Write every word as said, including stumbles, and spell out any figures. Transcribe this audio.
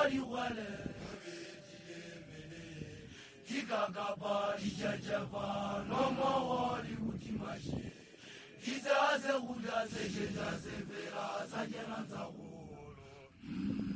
di wale Kikakapa di jajava no more di utimashi Kizaze udaze jeta severa sajana zawolo